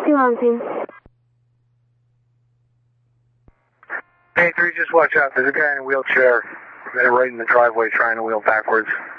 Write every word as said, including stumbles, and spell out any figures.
two on scene. Hey, three, just watch out. There's a guy in a wheelchair right in the driveway trying to wheel backwards.